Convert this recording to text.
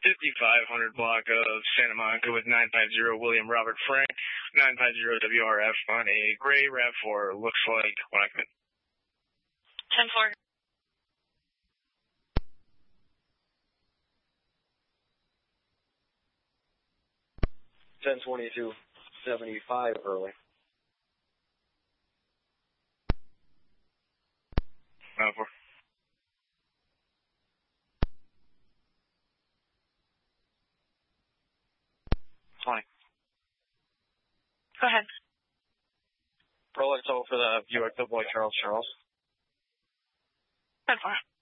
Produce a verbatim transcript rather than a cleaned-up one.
fifty-five hundred block of Santa Monica with nine five zero William Robert Frank, nine five zero W R F on a gray RAV four. Looks like when I come in. ten four. ten twenty-two seventy-five early. nine four. twenty. Go ahead. Rolex over for the Buick Doughboy Charles Charles. ten four.